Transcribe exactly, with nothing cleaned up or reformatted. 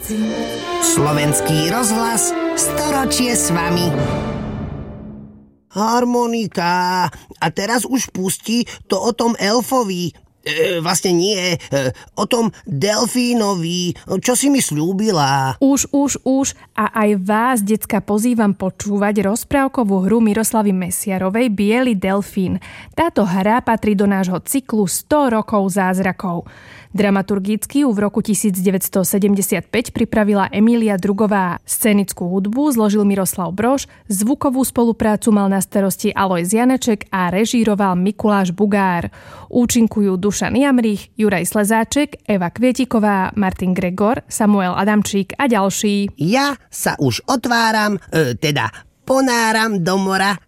Slovenský rozhlas, storočie s vami. Harmonika. A teraz už pustí to o tom elfovi. E, vlastne nie, e, o tom delfínovi, čo si mi sľúbila. Už, už, už. A aj vás, decka, pozývam počúvať rozprávkovú hru Miroslavy Mesiarovej Biely delfín. Táto hra patrí do nášho cyklu sto rokov zázrakov. Dramaturgicky ju v roku devätnásťsedemdesiatpäť pripravila Emília Drugová. Scénickú hudbu zložil Miroslav Brož, zvukovú spoluprácu mal na starosti Alojz Janeček a režíroval Mikuláš Bugár. Účinkujú Dušan Jamrich, Juraj Slezáček, Eva Kvietiková, Martin Gregor, Samuel Adamčík a ďalší. Ja sa už otváram, e, teda ponáram do mora